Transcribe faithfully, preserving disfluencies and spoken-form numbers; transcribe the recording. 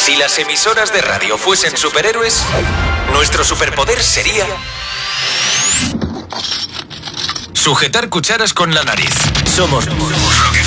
Si las emisoras de radio fuesen superhéroes, nuestro superpoder sería sujetar cucharas con la nariz. Somos, somos